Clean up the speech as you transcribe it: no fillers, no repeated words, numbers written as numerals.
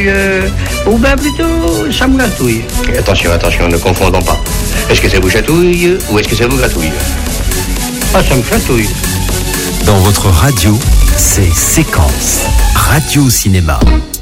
chatouille, ou bien plutôt, ça me gratouille. Attention, ne confondons pas. Est-ce que ça vous chatouille ou est-ce que ça vous gratouille? Ah, ça me chatouille. Dans votre radio, c'est Séquence Radio Cinéma.